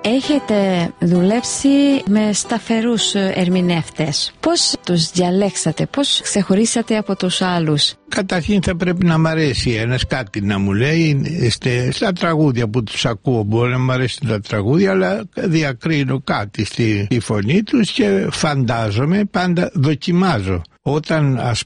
Έχετε δουλέψει με σταθερούς ερμηνεύτες. Πώς τους διαλέξατε, πώς ξεχωρίσατε από τους άλλους? Καταρχήν θα πρέπει να μ' αρέσει ένας κάτι να μου λέει στα τραγούδια που τους ακούω. Μπορεί να μ' αρέσουν τα τραγούδια, αλλά διακρίνω κάτι στη φωνή τους και φαντάζομαι, πάντα δοκιμάζω. Όταν ας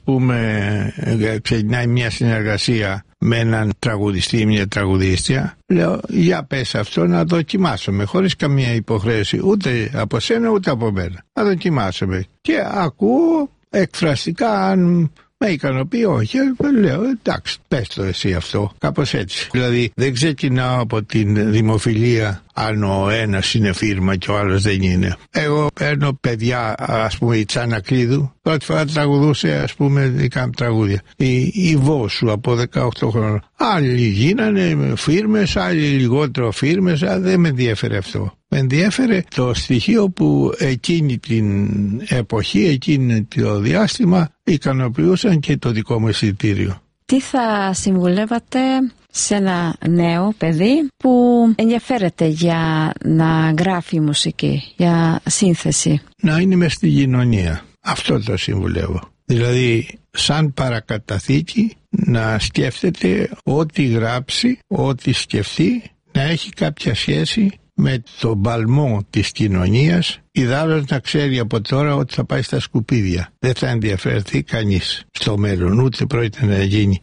πούμε ξεκινάει μια συνεργασία με έναν τραγουδιστή ή μια τραγουδίστρια, λέω για πες αυτό να δοκιμάσουμε χωρίς καμία υποχρέωση ούτε από σένα ούτε από μένα. Να δοκιμάσουμε και ακούω εκφραστικά αν με ικανοποιεί, όχι, λέω εντάξει πες το εσύ αυτό, κάπως έτσι. Δηλαδή δεν ξεκινάω από την δημοφιλία αν ο ένας είναι φίρμα και ο άλλος δεν είναι. Εγώ παίρνω παιδιά, ας πούμε η Τσανακλείδου πρώτη φορά τραγουδούσε ας πούμε δικά μου τραγούδια, η Βόσου από 18 χρόνια. Άλλοι γίνανε φίρμες, άλλοι λιγότερο φίρμες, δεν με ενδιέφερε αυτό. Με ενδιέφερε το στοιχείο που εκείνη την εποχή, εκείνη το διάστημα ικανοποιούσαν και το δικό μου αισθητήριο. Τι θα συμβουλεύατε σε ένα νέο παιδί που ενδιαφέρεται για να γράφει μουσική, για σύνθεση? Να είναι μες στην κοινωνία. Αυτό το συμβουλεύω. Δηλαδή σαν παρακαταθήκη να σκέφτεται ό,τι γράψει, ό,τι σκεφτεί να έχει κάποια σχέση με τον παλμό της κοινωνίας, ιδάλλως να ξέρει από τώρα ότι θα πάει στα σκουπίδια. Δεν θα ενδιαφερθεί κανείς στο μέλλον, ούτε πρόκειται να γίνει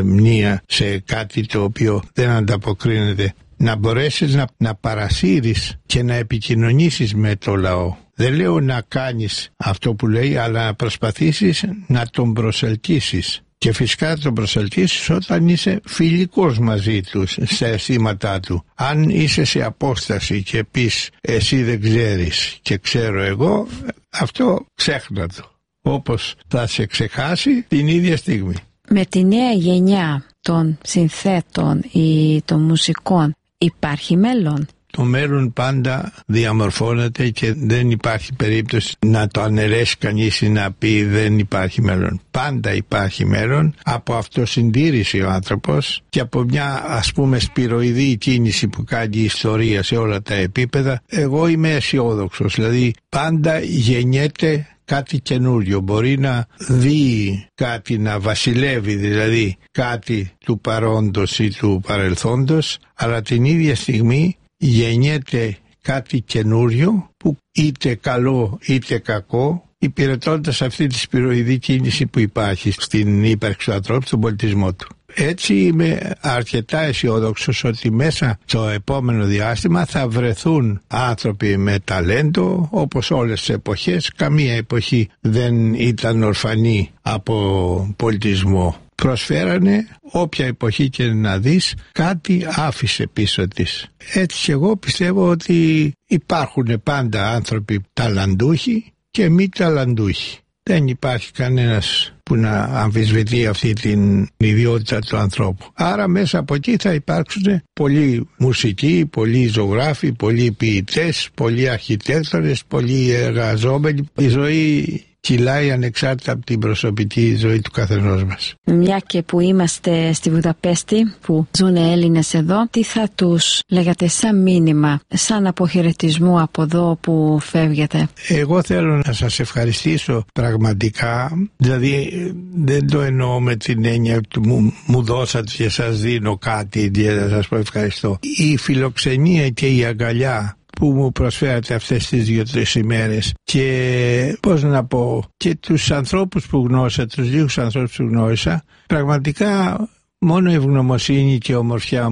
σε κάτι το οποίο δεν ανταποκρίνεται. Να μπορέσεις να παρασύρεις και να επικοινωνήσεις με το λαό. Δεν λέω να κάνεις αυτό που λέει, αλλά να προσπαθήσεις να τον προσελκύσεις. Και φυσικά τον προσελκύσεις όταν είσαι φιλικός μαζί του, στα αισθήματά του. Αν είσαι σε απόσταση και πεις εσύ δεν ξέρεις και ξέρω εγώ, αυτό ξέχνα το. Όπως θα σε ξεχάσει την ίδια στιγμή. Με τη νέα γενιά των συνθέτων ή των μουσικών υπάρχει μέλλον? Το μέλλον πάντα διαμορφώνεται και δεν υπάρχει περίπτωση να το αναιρέσει κανείς ή να πει δεν υπάρχει μέλλον. Πάντα υπάρχει μέλλον, από αυτοσυντήρηση ο άνθρωπος και από μια ας πούμε σπυροειδή κίνηση που κάνει η ιστορία σε όλα τα επίπεδα. Εγώ είμαι αισιόδοξος, δηλαδή πάντα γεννιέται κάτι καινούριο. Μπορεί να δει κάτι να βασιλεύει, δηλαδή κάτι του παρόντος ή του παρελθόντος, αλλά την ίδια στιγμή γεννιέται κάτι καινούριο που είτε καλό είτε κακό, υπηρετώντας αυτή τη σπυροειδή κίνηση που υπάρχει στην ύπαρξη του ανθρώπου, στον πολιτισμό του. Έτσι είμαι αρκετά αισιόδοξος ότι μέσα στο επόμενο διάστημα θα βρεθούν άνθρωποι με ταλέντο, όπως όλες τις εποχές. Καμία εποχή δεν ήταν ορφανή από πολιτισμό. Προσφέρανε, όποια εποχή και να δεις, κάτι άφησε πίσω της. Έτσι εγώ πιστεύω ότι υπάρχουν πάντα άνθρωποι ταλαντούχοι και μη ταλαντούχοι. Δεν υπάρχει κανένας που να αμφισβητεί αυτή την ιδιότητα του ανθρώπου. Άρα μέσα από εκεί θα υπάρξουν πολλοί μουσικοί, πολλοί ζωγράφοι, πολλοί ποιητές, πολλοί αρχιτέκτονες, πολλοί εργαζόμενοι. Η ζωή κυλάει ανεξάρτητα από την προσωπική ζωή του καθενός μας. Μια και που είμαστε στη Βουδαπέστη, που ζουν Έλληνες εδώ, τι θα τους λέγατε σαν μήνυμα, σαν αποχαιρετισμό από εδώ που φεύγετε? Εγώ θέλω να σας ευχαριστήσω πραγματικά, δηλαδή δεν το εννοώ με την έννοια ότι μου δώσατε και σας δίνω κάτι και να σας πω ευχαριστώ. Η φιλοξενία και η αγκαλιά που μου προσφέρατε αυτές τις 2-3 ημέρες και πώς να πω και τους ανθρώπους που γνώρισα, τους λίγους ανθρώπους που γνώρισα, πραγματικά μόνο η ευγνωμοσύνη και η ομορφιά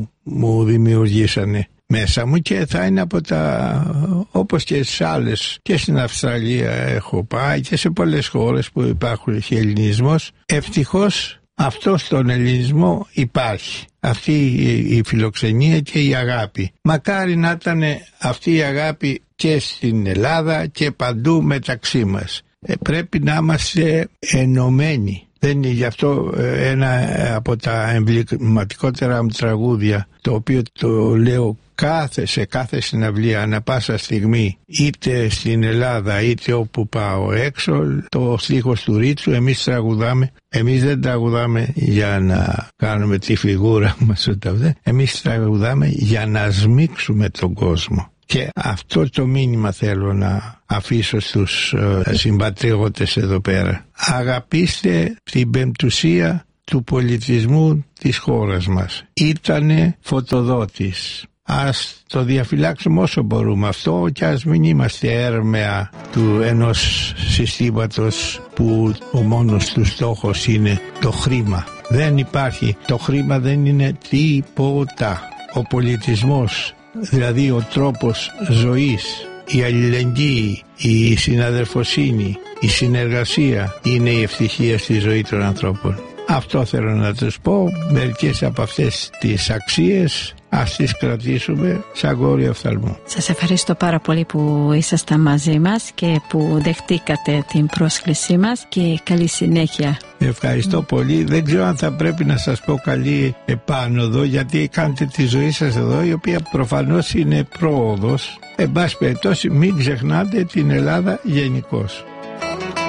μου δημιουργήσανε μέσα μου και θα είναι από τα, όπως και στις άλλες, και στην Αυστραλία έχω πάει και σε πολλές χώρες που υπάρχουν και ελληνισμός. Ευτυχώς αυτό στον ελληνισμό υπάρχει, αυτή η φιλοξενία και η αγάπη. Μακάρι να ήταν αυτή η αγάπη και στην Ελλάδα και παντού μεταξύ μας. Πρέπει να είμαστε ενωμένοι. Δεν είναι γι' αυτό ένα από τα εμβληματικότερα μου τραγούδια, το οποίο το λέω σε κάθε συναυλία, ανά πάσα στιγμή, είτε στην Ελλάδα είτε όπου πάω έξω, το στίχος του Ρίτσου, εμείς τραγουδάμε. Εμείς δεν τραγουδάμε για να κάνουμε τη φιγούρα μας, εμείς τραγουδάμε για να σμίξουμε τον κόσμο. Και αυτό το μήνυμα θέλω να αφήσω στους συμπατριώτες εδώ πέρα. Αγαπήστε την πεμπτουσία του πολιτισμού της χώρας μας. Ήτανε φωτοδότης. Ας το διαφυλάξουμε όσο μπορούμε αυτό και ας μην είμαστε έρμεα του ενός συστήματος που ο μόνος του στόχος είναι το χρήμα. Δεν υπάρχει. Το χρήμα δεν είναι τίποτα. Ο πολιτισμός, δηλαδή ο τρόπος ζωής, η αλληλεγγύη, η συναδελφοσύνη, η συνεργασία είναι η ευτυχία στη ζωή των ανθρώπων. Αυτό θέλω να τους πω. Μερικές από αυτές τις αξίες ας τις κρατήσουμε σαν γόριο οφθαλμού. Σας ευχαριστώ πάρα πολύ που ήσασταν μαζί μας και που δεχτήκατε την πρόσκλησή μας και καλή συνέχεια. Ευχαριστώ πολύ. Δεν ξέρω αν θα πρέπει να σας πω καλή επάνωδο, γιατί κάνετε τη ζωή σας εδώ, η οποία προφανώς είναι πρόοδος. Εν πάση περιπτώσει, μην ξεχνάτε την Ελλάδα γενικώς.